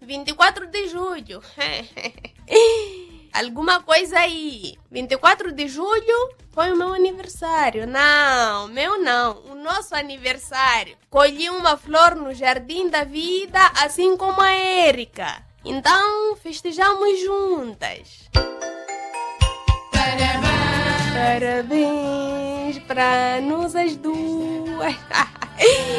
24 de julho. Alguma coisa aí. 24 de julho foi o meu aniversário. Não, meu não. O nosso aniversário. Colhi uma flor no Jardim da Vida, assim como a Érica. Então, festejamos juntas. Parabéns para nós as duas.